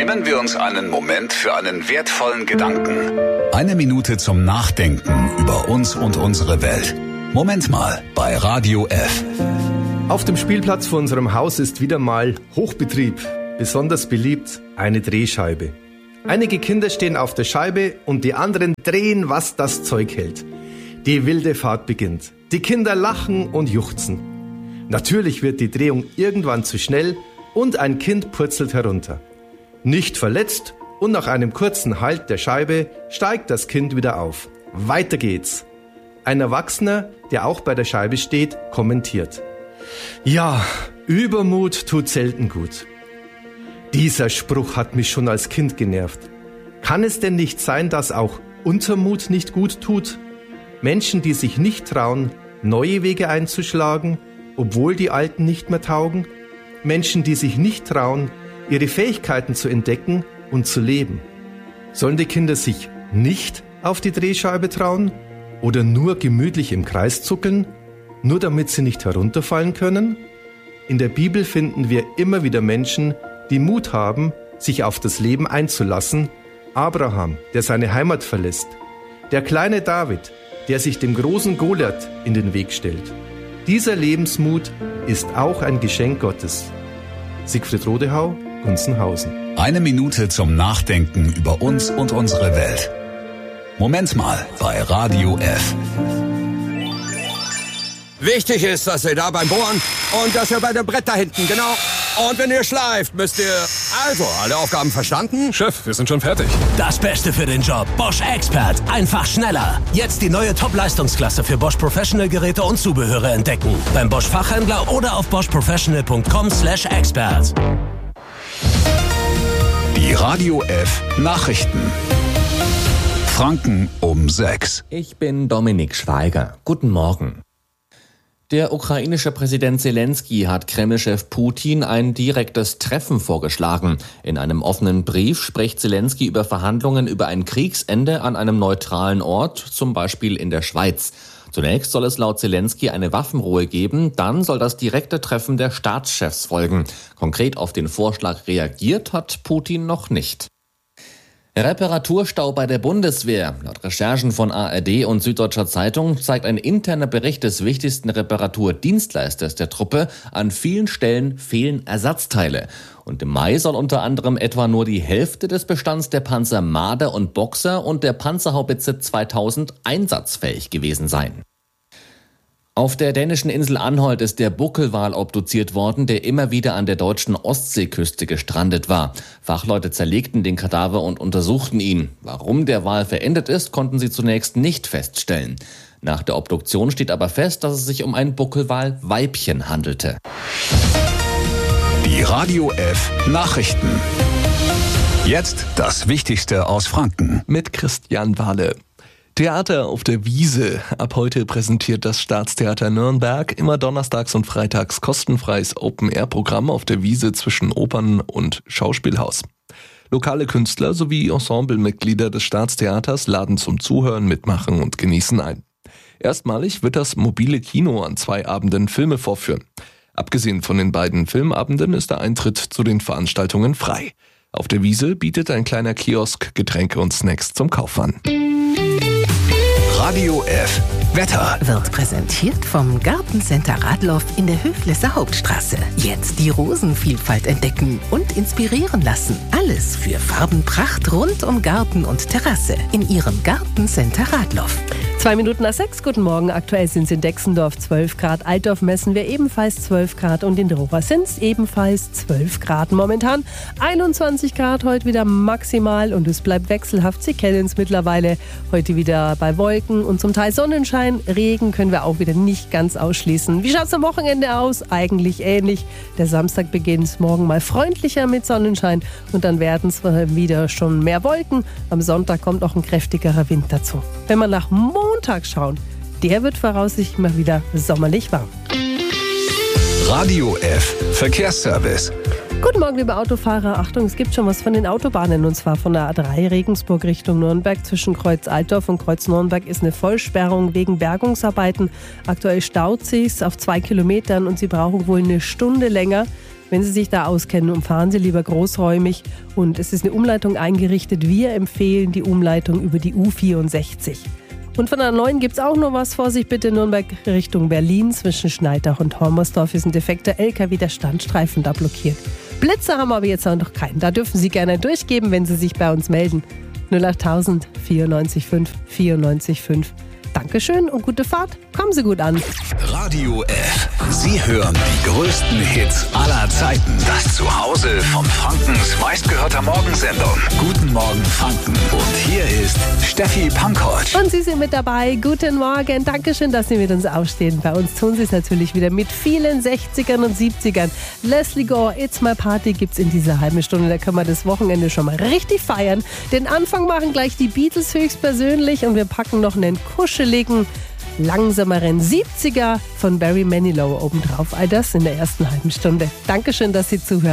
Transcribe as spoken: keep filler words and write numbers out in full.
Nehmen wir uns einen Moment für einen wertvollen Gedanken. Eine Minute zum Nachdenken über uns und unsere Welt. Moment mal bei Radio F. Auf dem Spielplatz vor unserem Haus ist wieder mal Hochbetrieb. Besonders beliebt eine Drehscheibe. Einige Kinder stehen auf der Scheibe und die anderen drehen, was das Zeug hält. Die wilde Fahrt beginnt. Die Kinder lachen und juchzen. Natürlich wird die Drehung irgendwann zu schnell und ein Kind purzelt herunter. Nicht verletzt und nach einem kurzen Halt der Scheibe steigt das Kind wieder auf. Weiter geht's. Ein Erwachsener, der auch bei der Scheibe steht, kommentiert: Ja, Übermut tut selten gut. Dieser Spruch hat mich schon als Kind genervt. Kann es denn nicht sein, dass auch Untermut nicht gut tut? Menschen, die sich nicht trauen, neue Wege einzuschlagen, obwohl die alten nicht mehr taugen? Menschen, die sich nicht trauen, ihre Fähigkeiten zu entdecken und zu leben. Sollen die Kinder sich nicht auf die Drehscheibe trauen oder nur gemütlich im Kreis zuckeln, nur damit sie nicht herunterfallen können? In der Bibel finden wir immer wieder Menschen, die Mut haben, sich auf das Leben einzulassen. Abraham, der seine Heimat verlässt. Der kleine David, der sich dem großen Goliath in den Weg stellt. Dieser Lebensmut ist auch ein Geschenk Gottes. Siegfried Rodehau, Gunzenhausen. Eine Minute zum Nachdenken über uns und unsere Welt. Moment mal bei Radio F. Wichtig ist, dass ihr da beim Bohren und dass ihr bei dem Brett da hinten, genau. Und wenn ihr schleift, müsst ihr... Also, alle Aufgaben verstanden? Chef, wir sind schon fertig. Das Beste für den Job. Bosch Expert. Einfach schneller. Jetzt die neue Top-Leistungsklasse für Bosch Professional Geräte und Zubehöre entdecken. Beim Bosch Fachhändler oder auf bosch professional punkt com slash expert. Die Radio F Nachrichten. Franken um sechs. Ich bin Dominik Schweiger. Guten Morgen. Der ukrainische Präsident Zelensky hat Kreml-Chef Putin ein direktes Treffen vorgeschlagen. In einem offenen Brief spricht Zelensky über Verhandlungen über ein Kriegsende an einem neutralen Ort, zum Beispiel in der Schweiz. Zunächst soll es laut Zelensky eine Waffenruhe geben, dann soll das direkte Treffen der Staatschefs folgen. Konkret auf den Vorschlag reagiert hat Putin noch nicht. Reparaturstau bei der Bundeswehr. Laut Recherchen von A R D und Süddeutscher Zeitung zeigt ein interner Bericht des wichtigsten Reparaturdienstleisters der Truppe, an vielen Stellen fehlen Ersatzteile. Und im Mai soll unter anderem etwa nur die Hälfte des Bestands der Panzer Marder und Boxer und der Panzerhaubitze zweitausend einsatzfähig gewesen sein. Auf der dänischen Insel Anholt ist der Buckelwal obduziert worden, der immer wieder an der deutschen Ostseeküste gestrandet war. Fachleute zerlegten den Kadaver und untersuchten ihn. Warum der Wal verendet ist, konnten sie zunächst nicht feststellen. Nach der Obduktion steht aber fest, dass es sich um ein Buckelwal-Weibchen handelte. Die Radio F Nachrichten. Jetzt das Wichtigste aus Franken. Mit Christian Wahle. Theater auf der Wiese. Ab heute präsentiert das Staatstheater Nürnberg immer donnerstags und freitags kostenfreies Open-Air-Programm auf der Wiese zwischen Opern- und Schauspielhaus. Lokale Künstler sowie Ensemblemitglieder des Staatstheaters laden zum Zuhören, Mitmachen und Genießen ein. Erstmalig wird das mobile Kino an zwei Abenden Filme vorführen. Abgesehen von den beiden Filmabenden ist der Eintritt zu den Veranstaltungen frei. Auf der Wiese bietet ein kleiner Kiosk Getränke und Snacks zum Kauf an. Radio F Wetter wird präsentiert vom Gartencenter Radloff in der Höflesser Hauptstraße. Jetzt die Rosenvielfalt entdecken und inspirieren lassen. Alles für Farbenpracht rund um Garten und Terrasse in Ihrem Gartencenter Radloff. Zwei Minuten nach sechs, guten Morgen. Aktuell sind es in Dexendorf zwölf Grad, Altdorf messen wir ebenfalls zwölf Grad und in Rohrer sind es ebenfalls zwölf Grad. Momentan einundzwanzig Grad, heute wieder maximal und es bleibt wechselhaft. Sie kennen es mittlerweile. Heute wieder bei Wolken und zum Teil Sonnenschein. Regen können wir auch wieder nicht ganz ausschließen. Wie schaut es am Wochenende aus? Eigentlich ähnlich. Der Samstag beginnt morgen mal freundlicher mit Sonnenschein und dann werden es wieder schon mehr Wolken. Am Sonntag kommt auch ein kräftigerer Wind dazu. Wenn man nach Montag schauen, der wird voraussichtlich mal wieder sommerlich warm. Radio F Verkehrsservice. Guten Morgen, liebe Autofahrer. Achtung, es gibt schon was von den Autobahnen und zwar von der A drei Regensburg Richtung Nürnberg. Zwischen Kreuz Altdorf und Kreuz Nürnberg ist eine Vollsperrung wegen Bergungsarbeiten. Aktuell staut sich's auf zwei Kilometern und Sie brauchen wohl eine Stunde länger. Wenn Sie sich da auskennen, umfahren Sie lieber großräumig. Und es ist eine Umleitung eingerichtet. Wir empfehlen die Umleitung über die U vierundsechzig. Und von der neun gibt es auch noch was. Vorsicht bitte, Nürnberg Richtung Berlin. Zwischen Schneidach und Hormersdorf ist ein defekter L K W, der Standstreifen da blockiert. Blitze haben wir aber jetzt auch noch keinen. Da dürfen Sie gerne durchgeben, wenn Sie sich bei uns melden. null acht tausend vierundneunzig fünf vierundneunzig fünf. Dankeschön und gute Fahrt. Kommen Sie gut an. Radio F. Sie hören die größten Hits aller Zeiten. Das Zuhause von Frankens meistgehörter Morgensendung. Guten Morgen Franken. Und hier ist Steffi Pankold. Und Sie sind mit dabei. Guten Morgen. Dankeschön, dass Sie mit uns aufstehen. Bei uns tun Sie es natürlich wieder mit vielen sechzigern und siebzigern. Leslie Gore, It's My Party gibt's in dieser halben Stunde. Da können wir das Wochenende schon mal richtig feiern. Den Anfang machen gleich die Beatles höchstpersönlich und wir packen noch einen kuscheligen, langsameren siebziger von Barry Manilow obendrauf. All das in der ersten halben Stunde. Dankeschön, dass Sie zuhören.